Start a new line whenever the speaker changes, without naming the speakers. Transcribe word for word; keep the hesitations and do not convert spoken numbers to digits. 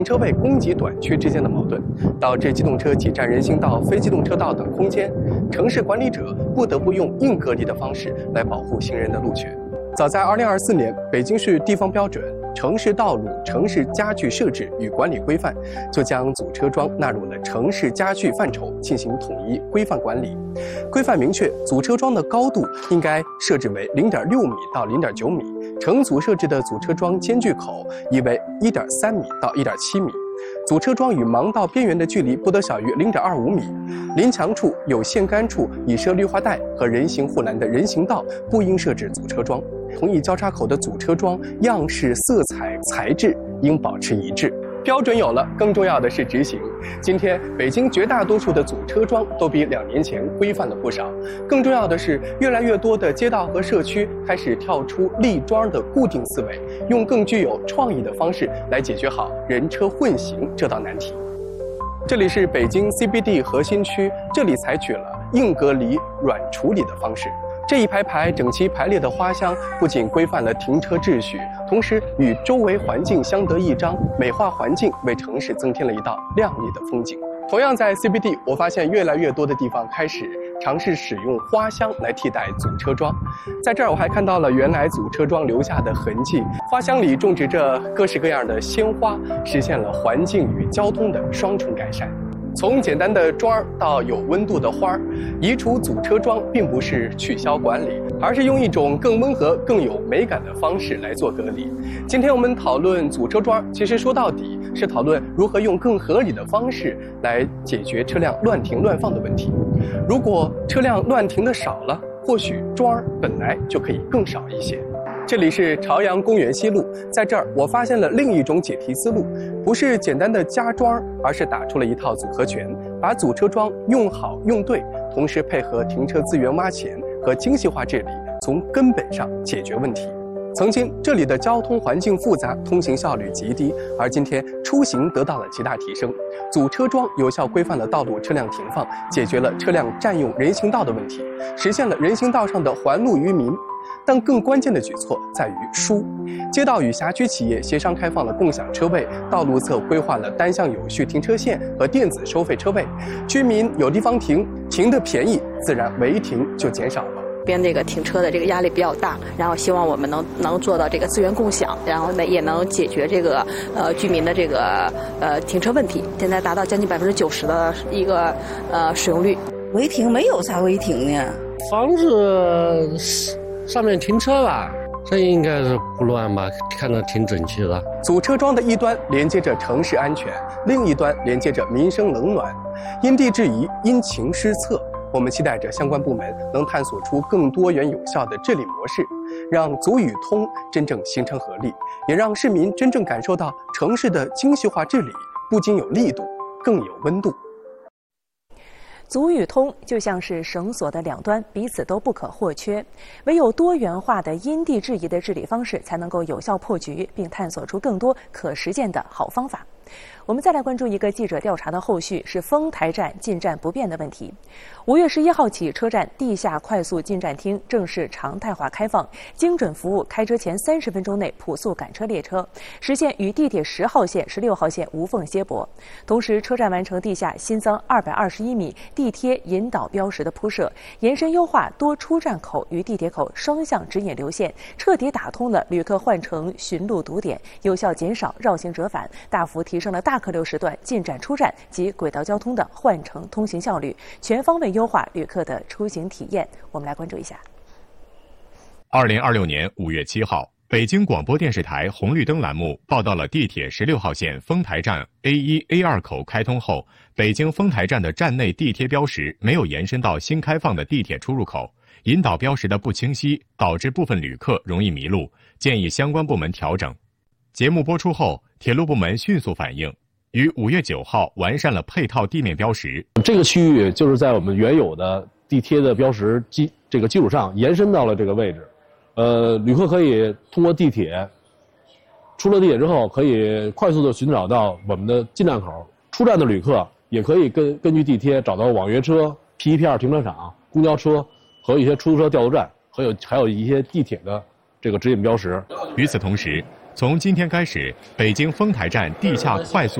停车位供给短缺之间的矛盾，导致机动车挤占人行道、非机动车道等空间，城市管理者不得不用硬隔离的方式来保护行人的路权。早在二零二四年，北京市地方标准《城市道路城市家具设置与管理规范》就将阻车桩纳入了城市家具范畴进行统一规范管理。规范明确，阻车桩的高度应该设置为零点六米到零点九米，成组设置的阻车桩间距口宜为一点三米到一点七米。阻车桩与盲道边缘的距离不得小于零点二五米，临墙处有线杆处已设绿化带和人行护栏的人行道不应设置阻车桩。同一交叉口的阻车桩样式、色彩、材质应保持一致。标准有了，更重要的是执行。今天，北京绝大多数的阻车桩都比两年前规范了不少。更重要的是，越来越多的街道和社区开始跳出立桩的固定思维，用更具有创意的方式来解决好人车混行这道难题。这里是北京 C B D 核心区，这里采取了硬隔离、软处理的方式。这一排排整齐排列的花箱，不仅规范了停车秩序，同时与周围环境相得益彰，美化环境，为城市增添了一道亮丽的风景。同样在 C B D， 我发现越来越多的地方开始尝试使用花箱来替代阻车桩。在这儿我还看到了原来阻车桩留下的痕迹，花箱里种植着各式各样的鲜花，实现了环境与交通的双重改善。从简单的桩到有温度的花，移除阻车桩并不是取消管理，而是用一种更温和、更有美感的方式来做隔离。今天我们讨论阻车桩，其实说到底是讨论如何用更合理的方式来解决车辆乱停乱放的问题。如果车辆乱停的少了，或许桩本来就可以更少一些。这里是朝阳公园西路，在这儿我发现了另一种解题思路，不是简单的加桩，而是打出了一套组合拳，把阻车桩用好用对，同时配合停车资源挖潜和精细化治理，从根本上解决问题。曾经这里的交通环境复杂，通行效率极低，而今天出行得到了极大提升。阻车桩有效规范了道路车辆停放，解决了车辆占用人行道的问题，实现了人行道上的还路于民。但更关键的举措在于疏，街道与辖区企业协商开放了共享车位，道路侧规划了单向有序停车线和电子收费车位，居民有地方停，停得便宜，自然违停就减少了。
边这个停车的这个压力比较大，然后希望我们能能做到这个资源共享，然后呢也能解决这个呃居民的这个呃停车问题，现在达到将近百分之九十的一个呃使用率。
违停没有啥违停呢，
房子上面停车吧，这应该是不乱吧，看着挺整齐的。
阻车桩的一端连接着城市安全，另一端连接着民生冷暖，因地制宜，因情施策。我们期待着相关部门能探索出更多元有效的治理模式，让阻与通真正形成合力，也让市民真正感受到城市的精细化治理不仅有力度，更有温度。
阻与通就像是绳索的两端，彼此都不可或缺。唯有多元化的因地制宜的治理方式，才能够有效破局，并探索出更多可实践的好方法。我们再来关注一个记者调查的后续，是丰台站进站不便的问题。五月十一号起，车站地下快速进站厅正式常态化开放，精准服务开车前三十分钟内普速赶车列车，实现与地铁十号线、十六号线无缝接驳。同时，车站完成地下新增二百二十一米地贴引导标识的铺设，延伸优化多出站口与地铁口双向指引流线，彻底打通了旅客换乘寻路堵点，有效减少绕行折返，大幅提升了大客流时段进站出站及轨道交通的换乘通行效率，全方位优化旅客的出行体验。我们来关注一下。
二零二六年五月七号，北京广播电视台红绿灯栏目报道了地铁十六号线丰台站 A 一 A 二 口开通后，北京丰台站的站内地贴标识没有延伸到新开放的地铁出入口，引导标识的不清晰，导致部分旅客容易迷路，建议相关部门调整。节目播出后，铁路部门迅速反应，于五月九号完善了配套地面标识。
这个区域就是在我们原有的地贴的标识基这个基础上延伸到了这个位置。呃，旅客可以通过地铁，出了地铁之后，可以快速的寻找到我们的进站口。出站的旅客也可以根根据地贴找到网约车、P 一 P 二停车场、公交车和一些出租车调度站，还有还有一些地铁的这个指引标识。
与此同时， 从今天开始，北京丰台站地下快速